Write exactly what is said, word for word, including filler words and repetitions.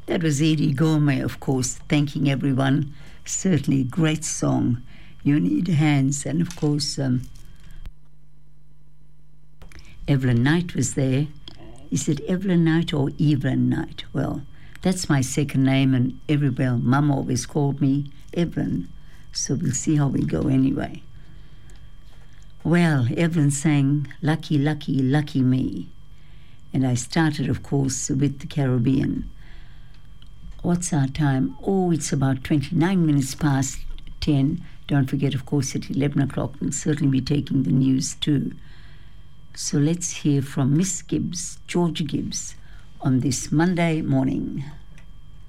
That was Eddie Gourmet, of course, thanking everyone. Certainly great song, You Need Hands. And, of course, um, Evelyn Knight was there. Is it Evelyn Knight or Evelyn Knight? Well, that's my second name, and everywhere Mum always called me Evelyn. So we'll see how we go anyway. Well, Evelyn sang Lucky, Lucky, Lucky Me. And I started, of course, with the Caribbean. What's our time? Oh, it's about twenty-nine minutes past ten. Don't forget, of course, at eleven o'clock, we'll certainly be taking the news too. So let's hear from Miss Gibbs, Georgia Gibbs, on this Monday morning.